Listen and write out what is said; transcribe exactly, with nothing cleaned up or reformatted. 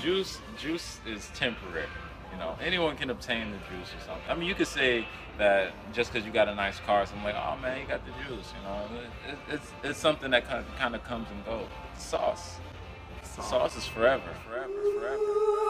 juice juice is temporary. You know, anyone can obtain the juice or something. I mean, you could say that just because you got a nice car, so I'm like, oh man, you got the juice. You know, it, it, it's it's something that kind of kind of comes and goes. Sauce, sauce Sauce. is forever, forever, forever.